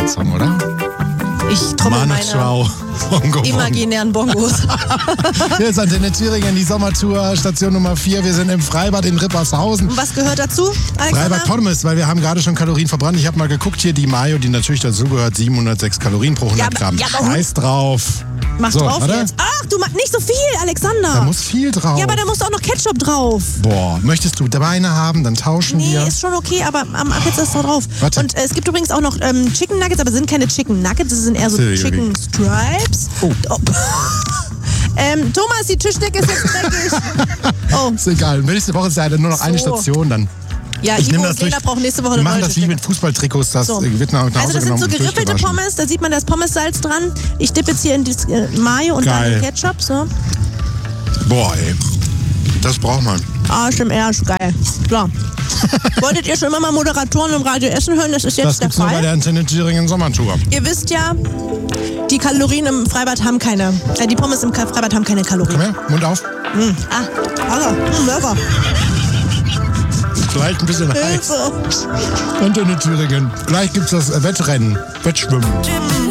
Heimatsong, oder? Ich trommel Manu meine Chao, Bongo imaginären Bongos. Hier ist Antenne Thüringen, die Sommertour, Station Nummer 4. Wir sind im Freibad in Rippershausen. Und was gehört dazu, Alexander? Freibad Pommes, weil wir haben gerade schon Kalorien verbrannt. Ich habe mal geguckt, hier die Mayo, die natürlich dazugehört, 706 Kalorien pro 100 Gramm. Scheiß drauf. Mach so, drauf oder? jetzt. Ach, du machst nicht so viel, Alexander. Da muss viel drauf. Ja, aber da muss auch noch Ketchup drauf. Boah, möchtest du Beine haben, dann tauschen wir. Nee, ist schon okay, aber mach jetzt das da drauf. Warte. Und es gibt übrigens auch noch Chicken Nuggets, aber sind keine Chicken Nuggets, das sind eher so Chicken Stripes. Oh. Thomas, die Tischdecke ist jetzt dreckig. Oh. Ist egal, nächste Woche ist ja nur noch eine Station dann. Ja, Ich Ivo nehme das und Lena durch. brauchen nächste Woche Wir eine machen neue das wie mit Tischdecke. Fußballtrikots, das So. wird nach Hause Also das sind genommen so und geriffelte durchgewaschen. Pommes, da sieht man das Pommessalz dran. Ich dippe jetzt hier in das Mayo und dann Geil. den Ketchup. So. Boah, ey. Das braucht man. Arsch im Arsch, geil. So. Wolltet ihr schon immer mal Moderatoren im Radio essen hören? Das ist jetzt Das der gibt's nur bei Fall. der Antenne Thüringen Sommertour. Ihr wisst ja, die Kalorien im Freibad haben keine. Die Pommes im Freibad haben keine Kalorien. Komm her, Mund auf. Lecker. Vielleicht ein bisschen heiß. Antenne Thüringen. Gleich gibt's das Wettrennen. Wettschwimmen.